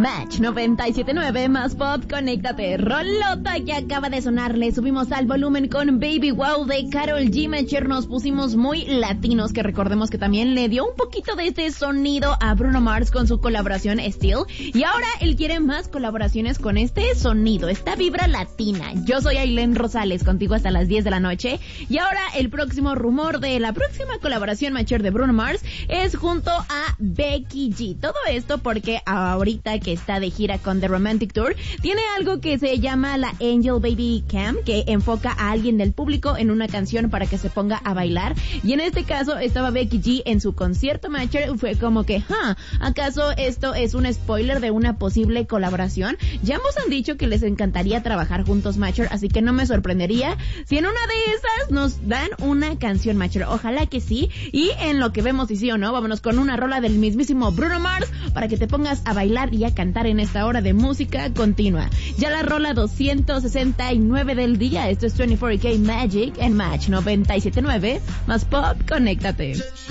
Match 97.9 más pop, conéctate. Rolota que acaba de sonar, le subimos al volumen con Baby Wow de Karol G. Ayer nos pusimos muy latinos, que recordemos que también le dio un poquito de este sonido a Bruno Mars con su colaboración Still. Y ahora él quiere más colaboraciones con este sonido, esta vibra latina. Yo soy Ailén Rosales, contigo hasta las 10 de la noche. Y ahora el próximo rumor de la próxima colaboración mayor de Bruno Mars es junto a Becky G. Todo esto porque ahorita que está de gira con The Romantic Tour, tiene algo que se llama la Angel Baby Cam, que enfoca a alguien del público en una canción para que se ponga a bailar. Y en este caso estaba Becky G en su concierto Matcher. Fue como que, ¿acaso esto es un spoiler de una posible colaboración? Ya ambos han dicho que les encantaría trabajar juntos Matcher, así que no me sorprendería si en una de esas nos dan una canción Matcher. Ojalá que sí. Y en lo que vemos si sí o no, vámonos con una rola del mismísimo Bruno Mars para que te pongas a bailar y a cantar en esta hora de música continua. Ya la rola 269 del día. Esto es 24K Magic en Match 97.9 más pop, conéctate.